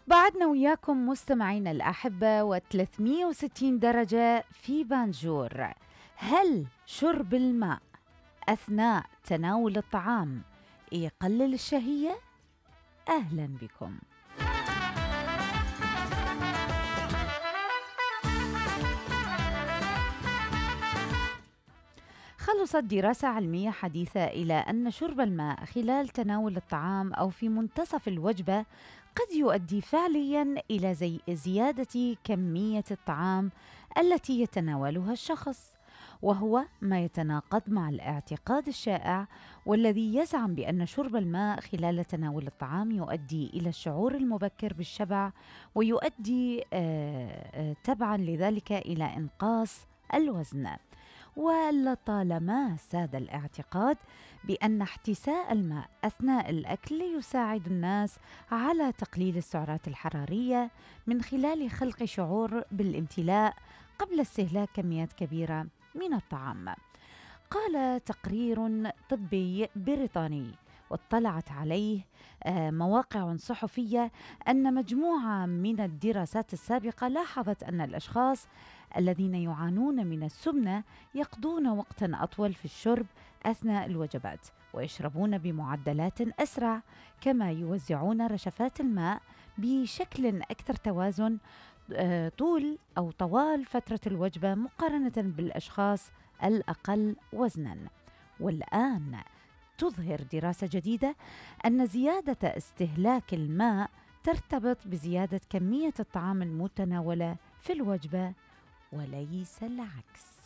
بعدنا وياكم مستمعينا الأحبة و360 درجة في بانجور. هل شرب الماء أثناء تناول الطعام يقلل الشهية؟ أهلا بكم. خلصت دراسة علمية حديثة إلى أن شرب الماء خلال تناول الطعام أو في منتصف الوجبة قد يؤدي فعلياً إلى زيادة كمية الطعام التي يتناولها الشخص، وهو ما يتناقض مع الاعتقاد الشائع والذي يزعم بأن شرب الماء خلال تناول الطعام يؤدي إلى الشعور المبكر بالشبع ويؤدي تبعاً لذلك إلى إنقاص الوزن. ولطالما ساد الاعتقاد بأن احتساء الماء أثناء الأكل يساعد الناس على تقليل السعرات الحرارية من خلال خلق شعور بالامتلاء قبل استهلاك كميات كبيرة من الطعام. قال تقرير طبي بريطاني واطلعت عليه مواقع صحفية أن مجموعة من الدراسات السابقة لاحظت أن الأشخاص الذين يعانون من السمنة يقضون وقتا أطول في الشرب أثناء الوجبات ويشربون بمعدلات أسرع، كما يوزعون رشفات الماء بشكل أكثر توازن طوال فترة الوجبة مقارنة بالأشخاص الأقل وزنا. والآن تظهر دراسة جديدة أن زيادة استهلاك الماء ترتبط بزيادة كمية الطعام المتناولة في الوجبة وليس العكس.